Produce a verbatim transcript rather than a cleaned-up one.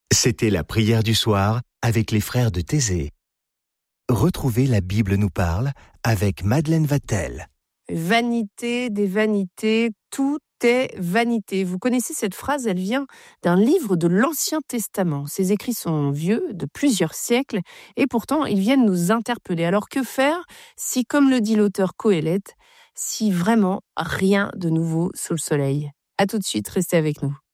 C'était la prière du soir avec les frères de Thésée. Retrouvez La Bible nous parle avec Madeleine Vatel. Vanité des vanités, tout est vanité. Vous connaissez cette phrase, elle vient d'un livre de l'Ancien Testament. Ces écrits sont vieux, de plusieurs siècles, et pourtant ils viennent nous interpeller. Alors que faire si, comme le dit l'auteur Qoéleth, si vraiment rien de nouveau sous le soleil? À tout de suite, restez avec nous.